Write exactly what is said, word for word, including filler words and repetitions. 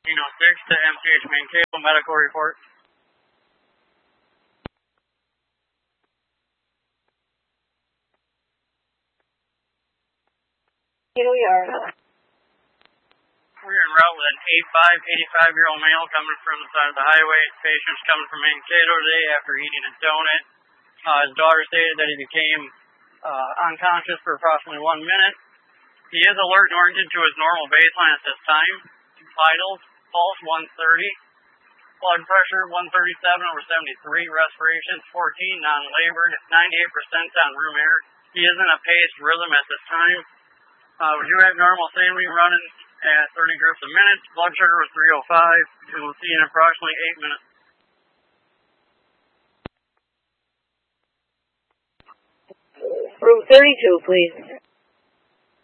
fifteen oh six to M C H Mankato medical report. Here we are. We're en route with an eight five, eighty-five-year-old male coming from the side of the highway. The patient's coming from Mankato today after eating a donut. Uh, his daughter stated that he became uh, unconscious for approximately one minute. He is alert and oriented to his normal baseline at this time. Vitals, pulse one thirty, blood pressure one thirty-seven over seventy-three, respiration fourteen, non-labored, ninety-eight percent on room air. He is in a paced rhythm at this time. Uh, we do have normal saline running at thirty grips a minute. Blood sugar was three oh five. We will see in approximately eight minutes. Room thirty-two, please.